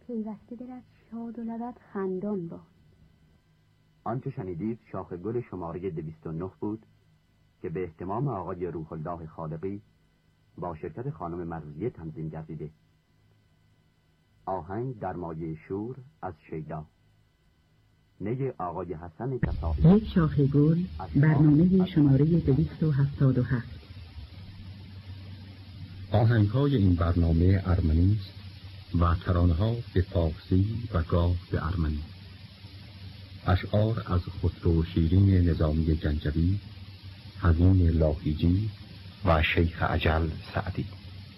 پیوسته دلت شاد و لبت خندان باد. آنچه شنیدید شاخ گل شماره 209 بود که به اهتمام آقای روح الله خالقی با شرکت خانم مرضیه تنظیم گردیده. آهنگ در مایه شور از شیدا، نی آقای حسن کسایی. یک شاخ گل، برنامه شماره 277. آهنگ‌های این برنامه ارمنی است و ترانه‌ها به فارسی و گاه به ارمنی. اشعار از خسرو شیرین نظامی گنجوی، حزین لاهیجی و شیخ اجل سعدی.